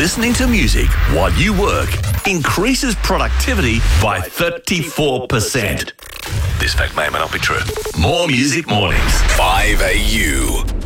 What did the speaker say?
Listening to music while you work increases productivity by 34%. This fact may or may not be true. More Music Mornings. 5AU.